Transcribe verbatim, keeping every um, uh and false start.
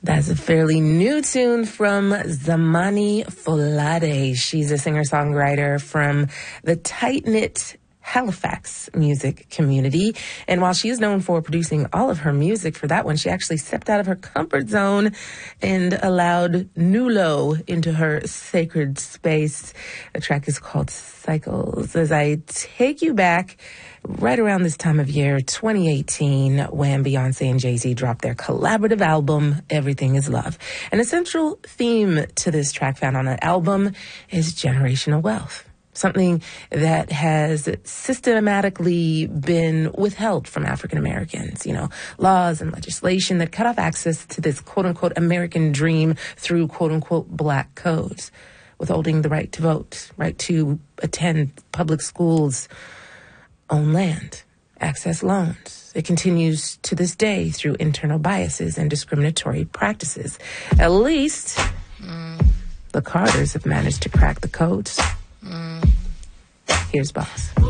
That's a fairly new tune from Zamani Folade. She's a singer-songwriter from the tight-knit Halifax music community. And while she is known for producing all of her music, for that one, she actually stepped out of her comfort zone and allowed Nulo into her sacred space. The track is called Cycles. As I take you back right around this time of year, twenty eighteen, when Beyonce and Jay-Z dropped their collaborative album, Everything is Love. And a central theme to this track found on the album is generational wealth. Something that has systematically been withheld from African Americans, you know, laws and legislation that cut off access to this quote-unquote American dream through quote-unquote black codes, withholding the right to vote, right to attend public schools, own land, access loans. It continues to this day through internal biases and discriminatory practices. At least mm. the Carters have managed to crack the codes. Mm. Here's Boss.